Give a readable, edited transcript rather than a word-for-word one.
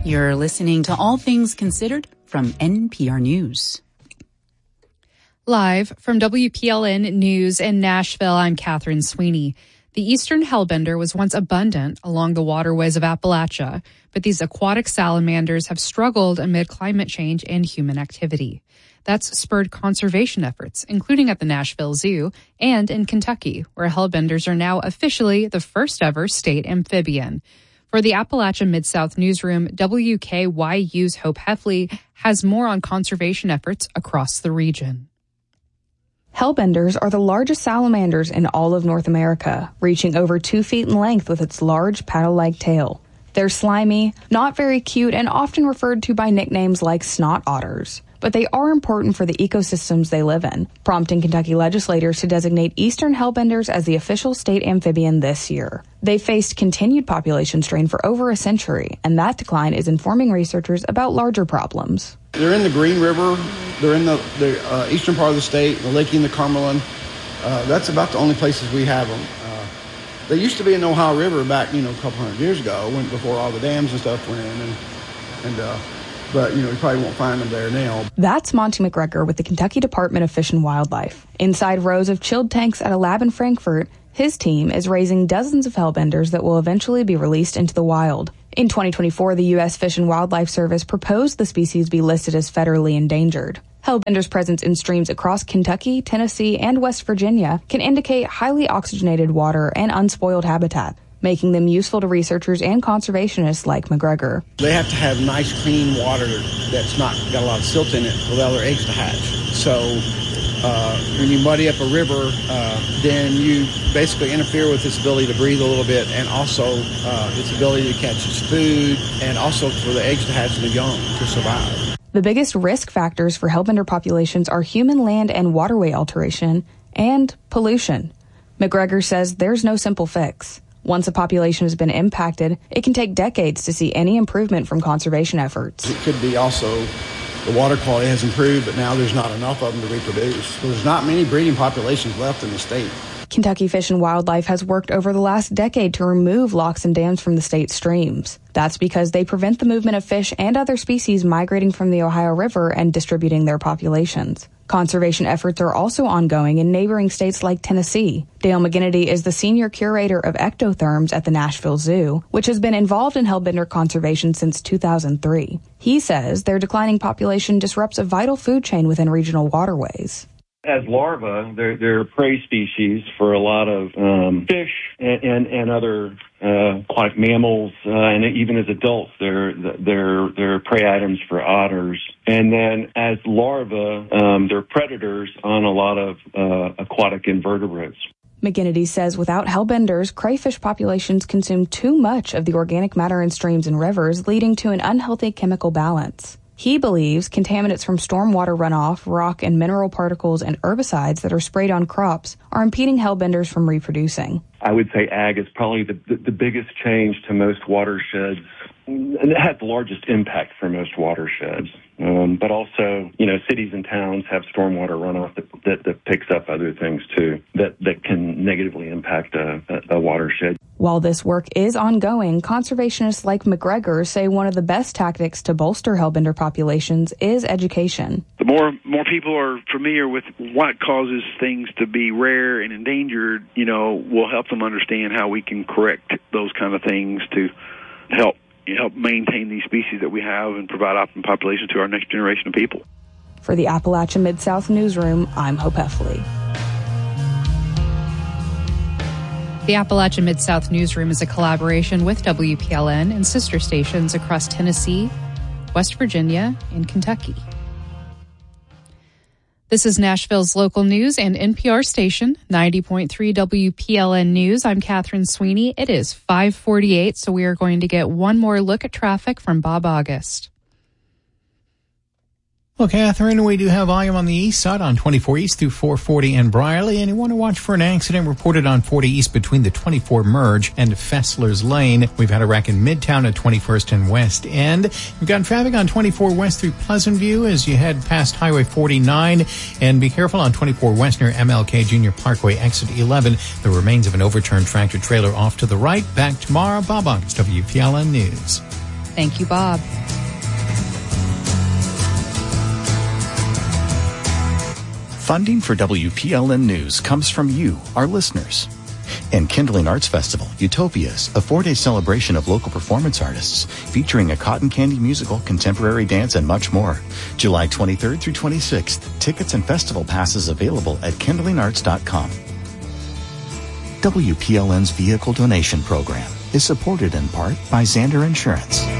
You're listening to All Things Considered from NPR News. Live from WPLN News in Nashville, I'm Catherine Sweeney. The eastern hellbender was once abundant along the waterways of Appalachia, but these aquatic salamanders have struggled amid climate change and human activity. That's spurred conservation efforts, including at the Nashville Zoo and in Kentucky, where hellbenders are now officially the first ever state amphibian. For the Appalachia Mid-South newsroom, WKYU's Hope Heffley has more on conservation efforts across the region. Hellbenders are the largest salamanders in all of North America, reaching over 2 feet in length with its large paddle-like tail. They're slimy, not very cute, and often referred to by nicknames like snot otters. But they are important for the ecosystems they live in, prompting Kentucky legislators to designate eastern hellbenders as the official state amphibian this year. They faced continued population strain for over a century, and that decline is informing researchers about larger problems. They're in the Green River, they're in the eastern part of the state, the Lake and the Cumberland. That's about the only places we have them. They used to be in the Ohio River back, a couple hundred years ago, before all the dams and stuff went in, but, you probably won't find them there now. That's Monty McGregor with the Kentucky Department of Fish and Wildlife. Inside rows of chilled tanks at a lab in Frankfort, his team is raising dozens of hellbenders that will eventually be released into the wild. In 2024, the U.S. Fish and Wildlife Service proposed the species be listed as federally endangered. Hellbenders' presence in streams across Kentucky, Tennessee, and West Virginia can indicate highly oxygenated water and unspoiled habitat, making them useful to researchers and conservationists like McGregor. They have to have nice, clean water that's not got a lot of silt in it for all their eggs to hatch. So when you muddy up a river, then you basically interfere with its ability to breathe a little bit, and also its ability to catch its food, and also for the eggs to hatch and the young to survive. The biggest risk factors for hellbender populations are human land and waterway alteration and pollution. McGregor says there's no simple fix. Once a population has been impacted, it can take decades to see any improvement from conservation efforts. It could be also the water quality has improved, but now there's not enough of them to reproduce. So there's not many breeding populations left in the state. Kentucky Fish and Wildlife has worked over the last decade to remove locks and dams from the state's streams. That's because they prevent the movement of fish and other species migrating from the Ohio River and distributing their populations. Conservation efforts are also ongoing in neighboring states like Tennessee. Dale McGinnity is the senior curator of ectotherms at the Nashville Zoo, which has been involved in hellbender conservation since 2003. He says their declining population disrupts a vital food chain within regional waterways. As larvae, they're prey species for a lot of fish and other aquatic mammals, and even as adults, they're prey items for otters. And then as larvae, they're predators on a lot of aquatic invertebrates. McGinnity says without hellbenders, crayfish populations consume too much of the organic matter in streams and rivers, leading to an unhealthy chemical balance. He believes contaminants from stormwater runoff, rock and mineral particles, and herbicides that are sprayed on crops are impeding hellbenders from reproducing. I would say ag is probably the biggest change to most watersheds, and it has the largest impact for most watersheds. But also, cities and towns have stormwater runoff that picks up other things too that can negatively impact a watershed. While this work is ongoing, conservationists like McGregor say one of the best tactics to bolster hellbender populations is education. The more people are familiar with what causes things to be rare and endangered, will help them understand how we can correct those kind of things to help maintain these species that we have and provide optimal population to our next generation of people. For the Appalachia Mid-South Newsroom, I'm Hope Heffley. The Appalachia Mid-South Newsroom is a collaboration with WPLN and sister stations across Tennessee, West Virginia, and Kentucky. This is Nashville's local news and NPR station, 90.3 WPLN News. I'm Catherine Sweeney. It is 5:48, so we are going to get one more look at traffic from Bob August. Well, Catherine, we do have volume on the east side on 24 East through 440 and Brierley, and you want to watch for an accident reported on 40 East between the 24 Merge and Fessler's Lane. We've had a wreck in Midtown at 21st and West End. We've got traffic on 24 West through Pleasant View as you head past Highway 49, and be careful on 24 West near MLK Junior Parkway, exit 11. The remains of an overturned tractor trailer off to the right. Back tomorrow, Bob August, WPLN News. Thank you, Bob. Funding for WPLN News comes from you, our listeners. And Kindling Arts Festival, Utopias, a 4-day celebration of local performance artists, featuring a cotton candy musical, contemporary dance, and much more. July 23rd through 26th. Tickets and festival passes available at kindlingarts.com. WPLN's vehicle donation program is supported in part by Zander Insurance.